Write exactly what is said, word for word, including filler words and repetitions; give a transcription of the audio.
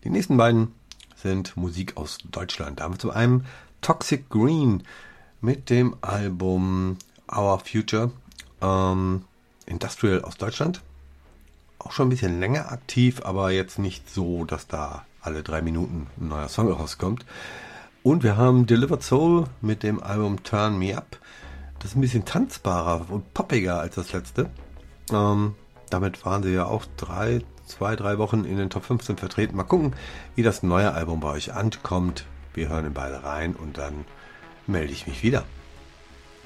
Die nächsten beiden sind Musik aus Deutschland. Da haben wir zu einem Toxic Green mit dem Album Our Future, ähm, Industrial aus Deutschland. Auch schon ein bisschen länger aktiv, aber jetzt nicht so, dass da alle drei Minuten ein neuer Song rauskommt. Und wir haben Delivered Soul mit dem Album Turn Me Up. Das ist ein bisschen tanzbarer und poppiger als das letzte. Ähm, damit waren sie ja auch drei, zwei, drei Wochen in den Top fünfzehn vertreten. Mal gucken, wie das neue Album bei euch ankommt. Wir hören in beide rein und dann melde ich mich wieder.